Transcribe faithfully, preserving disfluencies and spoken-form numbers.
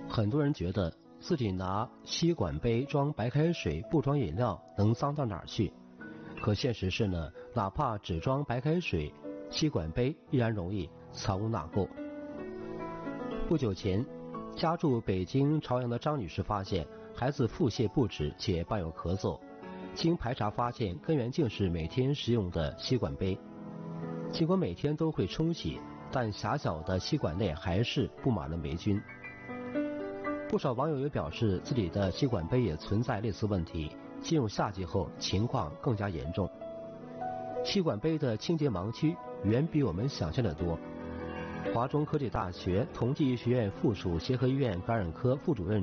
很多人觉得自己拿吸管杯装白开水不装饮料能脏到哪儿去，可现实是呢，哪怕只装白开水，吸管杯依然容易藏污纳垢。不久前，家住北京朝阳的张女士发现孩子腹泻不止且伴有咳嗽，经排查发现根源竟是每天食用的吸管杯。尽管每天都会冲洗，但狭小的吸管内还是布满了霉菌。不少网友也表示自己的吸管杯也存在类似问题，进入夏季后情况更加严重。吸管杯的清洁盲区远比我们想象的多。华中科技大学同济医学院附属协和医院感染科副主任